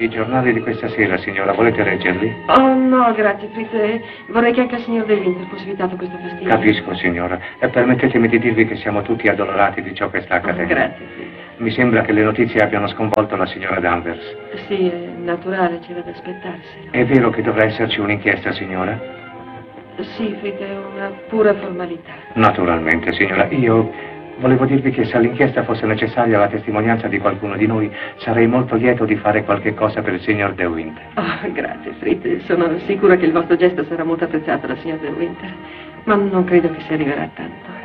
I giornali di questa sera, signora, volete leggerli? Oh, no, grazie, Fritz. Vorrei che anche al signor De Winter fosse evitato questo fastidio. Capisco, signora. E permettetemi di dirvi che siamo tutti addolorati di ciò che sta accadendo. Grazie, Fritz. Mi sembra che le notizie abbiano sconvolto la signora Danvers. Sì, è naturale, c'era da aspettarselo. È vero che dovrà esserci un'inchiesta, signora? Sì, Fritz, è una pura formalità. Naturalmente, signora. Io volevo dirvi che se all'inchiesta fosse necessaria la testimonianza di qualcuno di noi, sarei molto lieto di fare qualche cosa per il signor De Winter. Oh, grazie, Fritz. Sono sicura che il vostro gesto sarà molto apprezzato dal signor De Winter. Ma non credo che si arriverà a tanto.